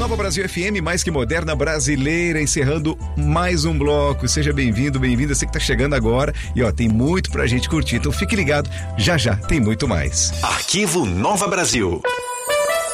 Nova Brasil FM, mais que moderna brasileira, encerrando mais um bloco. Seja bem-vindo, bem-vinda, você que tá chegando agora. E ó, tem muito pra gente curtir, então fique ligado, já já tem muito mais. Arquivo Nova Brasil.